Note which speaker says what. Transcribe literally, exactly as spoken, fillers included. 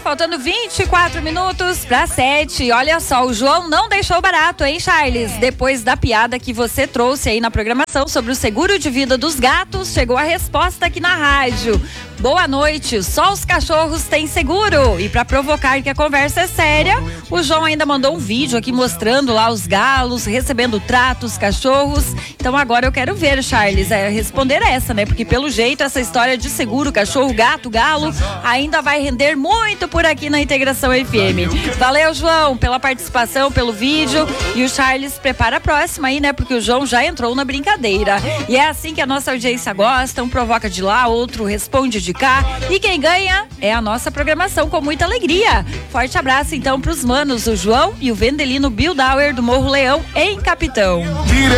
Speaker 1: faltando vinte e quatro minutos para sete. Olha só, o João não deixou barato, hein, Charles? É. Depois da piada que você trouxe aí na programação sobre o seguro de vida dos gatos, chegou a resposta aqui na rádio. Boa noite, só os cachorros têm seguro. E para provocar que a conversa é séria, o João ainda mandou um vídeo aqui mostrando lá os galos recebendo trato, os cachorros. Então agora eu quero ver, Charles, é, responder essa, né? Porque pelo jeito essa história de seguro, cachorro, gato, galo, ainda vai render muito por aqui na Integração F M. Valeu, João, pela participação, pelo vídeo. E o Charles prepara a próxima aí, né? Porque o João já entrou na brincadeira. E é assim que a nossa audiência gosta, um provoca de lá, outro responde de cá. E quem ganha é a nossa programação com muita alegria. Forte abraço então pros manos, o João e o Vendelino Bildauer do Morro Leão, em Capitão.